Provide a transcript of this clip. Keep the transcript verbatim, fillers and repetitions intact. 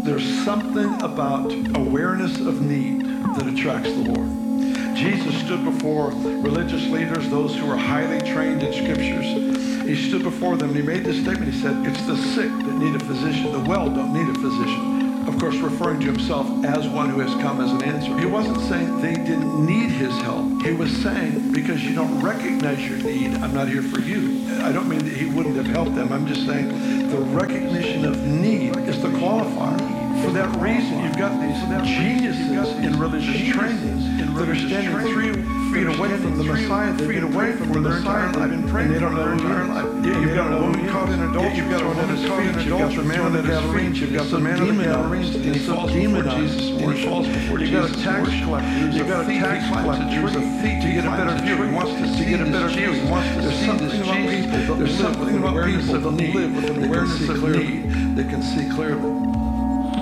There's something about awareness of need that attracts the Lord. Jesus stood before religious leaders, those who were highly trained in scriptures. He stood before them and he made this statement. He said, it's the sick that need a physician. The well don't need a physician. Of course, referring to himself as one who has come as an answer. He wasn't saying they didn't need his help. He was saying, because you don't recognize your need, I'm not here for you. I don't mean that he wouldn't have helped them. I'm just saying the recognition of need is the qualifier. For that reason, you've got these geniuses in religious training that are standing three feet away from the Messiah. They've been away from their entire life, and they don't know their entire life. You've got a woman caught in adultery. You've got a woman caught in adultery. You've got the man that has feet. You've got the man of the Gadarenes, and he falls before Jesus. And he falls before Jesus. You've got a tax collector. You've got a tax collector who's a thief to get a better view. He wants to see a better view. He wants to see this Jesus. There's something about people that live with an awareness of need that can see clearly.